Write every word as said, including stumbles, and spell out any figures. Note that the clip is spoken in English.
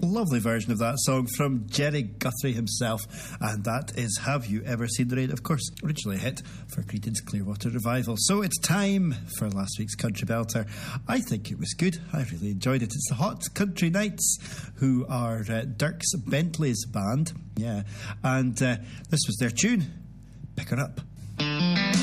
lovely version of that song from Jerry Guthrie himself, and that is Have You Ever Seen the Rain? Of course, originally a hit for Creedence Clearwater Revival. So it's time for last week's Country Belter. I think it was good. I really enjoyed it. It's the Hot Country Knights, who are uh, Dierks Bentley's band. Yeah, and uh, this was their tune, Pick Her Up.